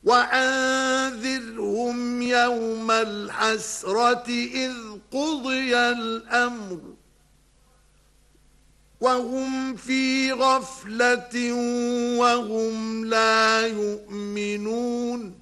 وأنذرهم يوم الحسرة إذ قضي الأمر وهم في غفلة وهم لا يؤمنون